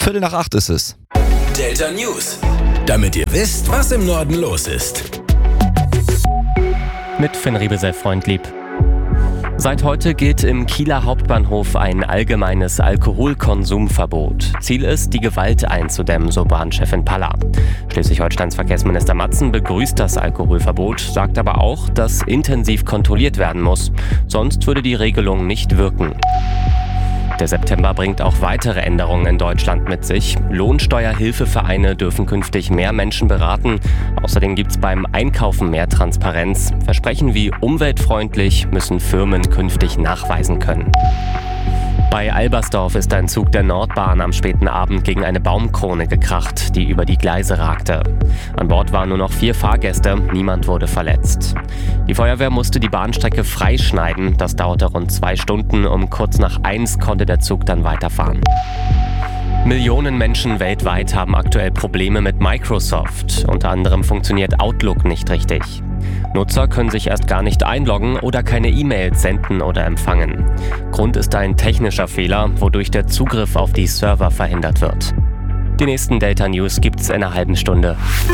7:15 ist es. Delta News. Damit ihr wisst, was im Norden los ist. Mit Finn Riebesell-Freundlieb. Seit heute gilt im Kieler Hauptbahnhof ein allgemeines Alkoholkonsumverbot. Ziel ist, die Gewalt einzudämmen, so Bahnchefin Palla. Schleswig-Holsteins Verkehrsminister Matzen begrüßt das Alkoholverbot, sagt aber auch, dass intensiv kontrolliert werden muss. Sonst würde die Regelung nicht wirken. Der September bringt auch weitere Änderungen in Deutschland mit sich. Lohnsteuerhilfevereine dürfen künftig mehr Menschen beraten. Außerdem gibt es beim Einkaufen mehr Transparenz. Versprechen wie umweltfreundlich müssen Firmen künftig nachweisen können. Bei Albersdorf ist ein Zug der Nordbahn am späten Abend gegen eine Baumkrone gekracht, die über die Gleise ragte. An Bord waren nur noch 4 Fahrgäste, niemand wurde verletzt. Die Feuerwehr musste die Bahnstrecke freischneiden, das dauerte rund 2 Stunden, kurz nach 1 konnte der Zug dann weiterfahren. Millionen Menschen weltweit haben aktuell Probleme mit Microsoft. Unter anderem funktioniert Outlook nicht richtig. Nutzer können sich erst gar nicht einloggen oder keine E-Mails senden oder empfangen. Grund ist ein technischer Fehler, wodurch der Zugriff auf die Server verhindert wird. Die nächsten Delta News gibt's in einer halben Stunde.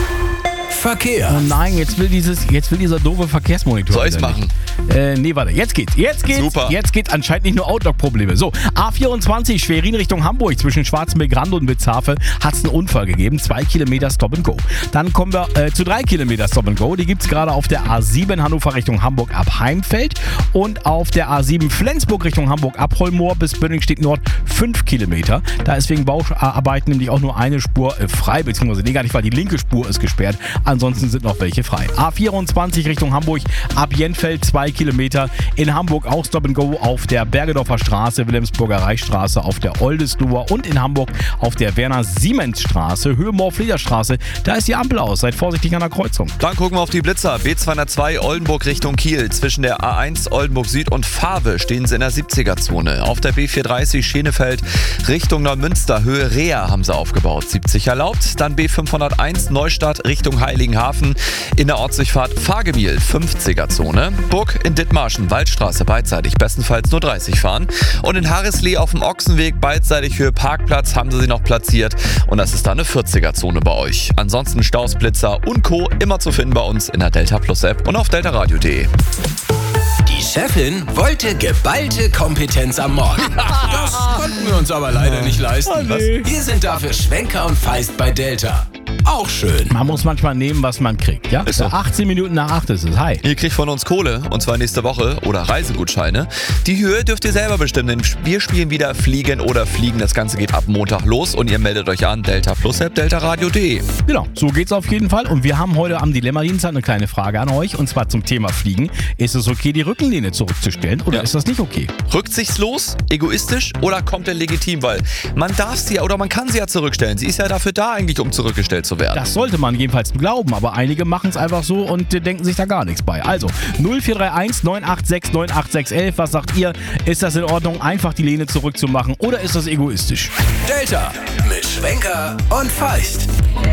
Verkehr. Oh nein, jetzt will dieser doofe Verkehrsmonitor. Soll ich's machen? Nee, warte, jetzt geht's. Super. Jetzt geht anscheinend nicht nur Outlook-Probleme. So, A24 Schwerin Richtung Hamburg zwischen Schwarzenberg-Rand und Witzhafe hat es einen Unfall gegeben. 2 Kilometer Stop and Go. Dann kommen wir zu 3 Kilometer Stop and Go. Die gibt's gerade auf der A7 Hannover Richtung Hamburg ab Heimfeld und auf der A7 Flensburg Richtung Hamburg ab Hollmoor bis Bönningstedt Nord 5 Kilometer. Da ist wegen Bauarbeiten nämlich auch nur eine Spur frei, beziehungsweise negativ, weil die linke Spur ist gesperrt. Ansonsten sind noch welche frei. A24 Richtung Hamburg ab Jenfeld 2 Kilometer. In Hamburg auch Stop and Go auf der Bergedorfer Straße, Wilhelmsburger Reichsstraße, auf der Oldesloher und in Hamburg auf der Werner-Siemens-Straße, Höhe Moor-Flederstraße. Da ist die Ampel aus. Seid vorsichtig an der Kreuzung. Dann gucken wir auf die Blitzer. B202 Oldenburg Richtung Kiel. Zwischen der A1 Oldenburg Süd und Fawe stehen sie in der 70er-Zone. Auf der B430 Schenefeld Richtung Neumünster, Höhe Reha haben sie aufgebaut. 70 erlaubt. Dann B501 Neustadt Richtung Heiligenhafen. In der Ortsdurchfahrt Fahrgebiel 50er-Zone. Burg in Dithmarschen, Waldstraße beidseitig, bestenfalls nur 30 fahren. Und in Harrisley auf dem Ochsenweg beidseitig Höhe Parkplatz haben sie noch platziert. Und das ist dann eine 40er-Zone bei euch. Ansonsten Staus, Blitzer und Co. immer zu finden bei uns in der Delta Plus App und auf deltaradio.de. Die Chefin wollte geballte Kompetenz am Morgen. Das konnten wir uns aber leider nicht leisten. Oh nee. Wir sind dafür Schwenker und Feist bei Delta. Auch schön. Man muss manchmal nehmen, was man kriegt. Ja? Ist so. 18 Minuten nach 8 ist es. Hi. Ihr kriegt von uns Kohle, und zwar nächste Woche, oder Reisegutscheine. Die Höhe dürft ihr selber bestimmen, denn wir spielen wieder Fliegen oder Fliegen. Das Ganze geht ab Montag los und ihr meldet euch an, Delta Plus App, deltaradio.de. Genau, so geht's auf jeden Fall. Und wir haben heute am Dilemma-Dienstag eine kleine Frage an euch, und zwar zum Thema Fliegen. Ist es okay, die Rückenlehne zurückzustellen, oder ist das nicht okay? Rücksichtslos, egoistisch oder kommt er legitim? Weil man darf sie ja oder man kann sie ja zurückstellen. Sie ist ja dafür da eigentlich, um zurückgestellt zu werden. Das sollte man jedenfalls glauben, aber einige machen es einfach so und denken sich da gar nichts bei. Also 0431 986 98611, was sagt ihr? Ist das in Ordnung, einfach die Lehne zurückzumachen, oder ist das egoistisch? Delta mit Schwenker und Feist.